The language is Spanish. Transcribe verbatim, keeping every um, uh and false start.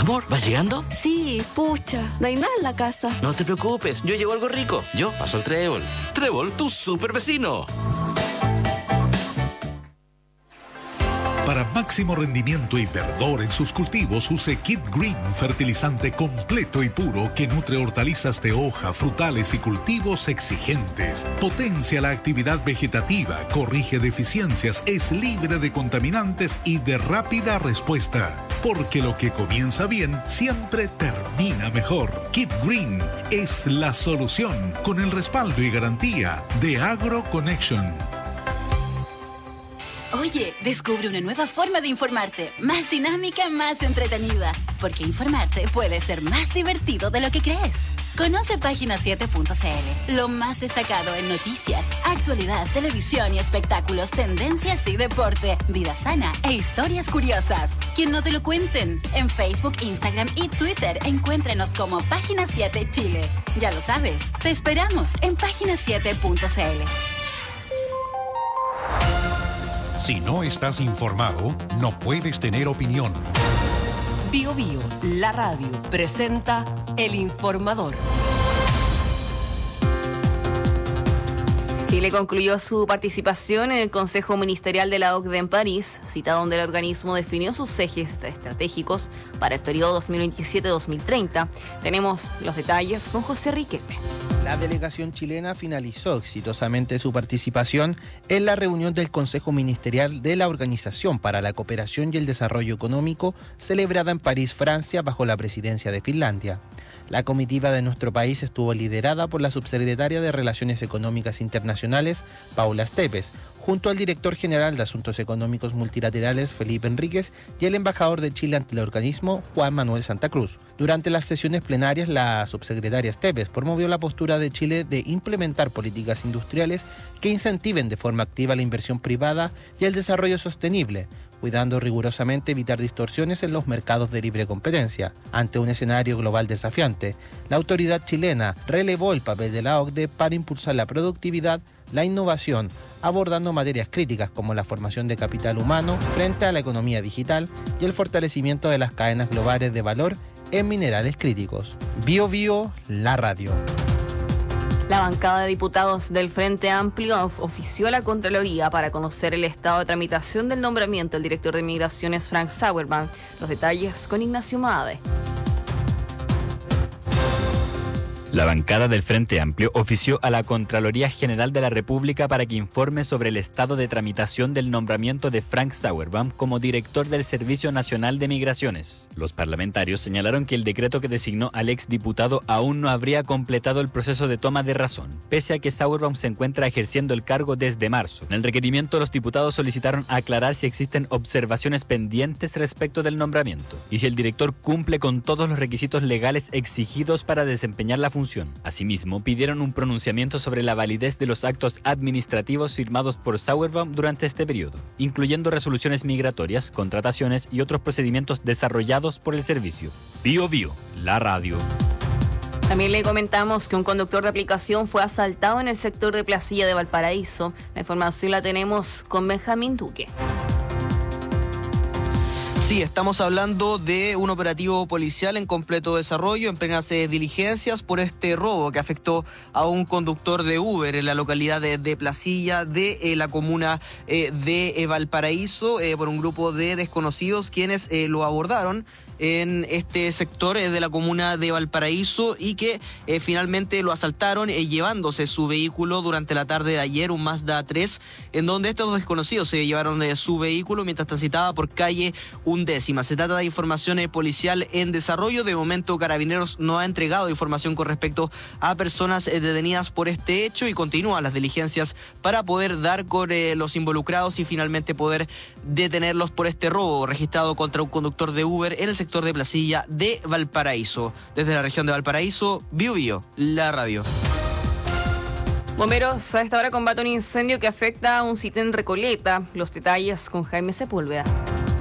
Amor, ¿vas llegando? Sí, pucha, no hay nada en la casa. No te preocupes, yo llevo algo rico. Yo paso el Trébol. Trébol, tu super vecino. Para máximo rendimiento y verdor en sus cultivos, use Kid Green, fertilizante completo y puro que nutre hortalizas de hoja, frutales y cultivos exigentes. Potencia la actividad vegetativa, corrige deficiencias, es libre de contaminantes y de rápida respuesta. Porque lo que comienza bien siempre termina mejor. Kid Green es la solución con el respaldo y garantía de AgroConnection. Oye, descubre una nueva forma de informarte, más dinámica, más entretenida, porque informarte puede ser más divertido de lo que crees. Conoce página siete punto c l, lo más destacado en noticias, actualidad, televisión y espectáculos, tendencias y deporte, vida sana e historias curiosas. Que no te lo cuenten. En Facebook, Instagram y Twitter, encuéntrenos como Página siete Chile. Ya lo sabes, te esperamos en página siete punto c l. Si no estás informado, no puedes tener opinión. Bio Bio, la radio, presenta El Informador. Chile concluyó su participación en el Consejo Ministerial de la O C D E en París, cita donde el organismo definió sus ejes estratégicos para el periodo dos mil veintisiete a dos mil treinta. Tenemos los detalles con José Riquelme. La delegación chilena finalizó exitosamente su participación en la reunión del Consejo Ministerial de la Organización para la Cooperación y el Desarrollo Económico, celebrada en París, Francia, bajo la presidencia de Finlandia. La comitiva de nuestro país estuvo liderada por la subsecretaria de Relaciones Económicas Internacionales, Paula Estepes, junto al director general de Asuntos Económicos Multilaterales, Felipe Enríquez, y el embajador de Chile ante el organismo, Juan Manuel Santa Cruz. Durante las sesiones plenarias, la subsecretaria Estepes promovió la postura de Chile de implementar políticas industriales que incentiven de forma activa la inversión privada y el desarrollo sostenible, cuidando rigurosamente evitar distorsiones en los mercados de libre competencia. Ante un escenario global desafiante, la autoridad chilena relevó el papel de la O C D E para impulsar la productividad, la innovación, abordando materias críticas como la formación de capital humano frente a la economía digital y el fortalecimiento de las cadenas globales de valor en minerales críticos. Bio Bio, la radio. La bancada de diputados del Frente Amplio ofició a la Contraloría para conocer el estado de tramitación del nombramiento del director de Migraciones, Frank Sauerman. Los detalles con Ignacio Made. La bancada del Frente Amplio ofició a la Contraloría General de la República para que informe sobre el estado de tramitación del nombramiento de Frank Sauerbaum como director del Servicio Nacional de Migraciones. Los parlamentarios señalaron que el decreto que designó al exdiputado aún no habría completado el proceso de toma de razón, pese a que Sauerbaum se encuentra ejerciendo el cargo desde marzo. En el requerimiento, los diputados solicitaron aclarar si existen observaciones pendientes respecto del nombramiento y si el director cumple con todos los requisitos legales exigidos para desempeñar la función. Asimismo, pidieron un pronunciamiento sobre la validez de los actos administrativos firmados por Sauerbaum durante este periodo, incluyendo resoluciones migratorias, contrataciones y otros procedimientos desarrollados por el servicio. Bio Bio, la radio. También le comentamos que un conductor de aplicación fue asaltado en el sector de Placilla de Valparaíso. La información la tenemos con Benjamín Duque. Sí, estamos hablando de un operativo policial en completo desarrollo, en plenas eh, diligencias por este robo que afectó a un conductor de Uber en la localidad de, de Placilla de eh, la comuna eh, de eh, Valparaíso, eh, por un grupo de desconocidos quienes eh, lo abordaron en este sector eh, de la comuna de Valparaíso y que eh, finalmente lo asaltaron eh, llevándose su vehículo durante la tarde de ayer, un Mazda tres, en donde estos desconocidos se llevaron de su vehículo mientras transitaba por calle Undécima. Se trata de información eh, policial en desarrollo. De momento, Carabineros no ha entregado información con respecto a personas eh, detenidas por este hecho y continúan las diligencias para poder dar con eh, los involucrados y finalmente poder detenerlos por este robo registrado contra un conductor de Uber en el sector de Placilla de Valparaíso. Desde la región de Valparaíso, Bio Bio, la radio. Bomberos a esta hora combate un incendio que afecta a un sitio en Recoleta. Los detalles con Jaime Sepúlveda.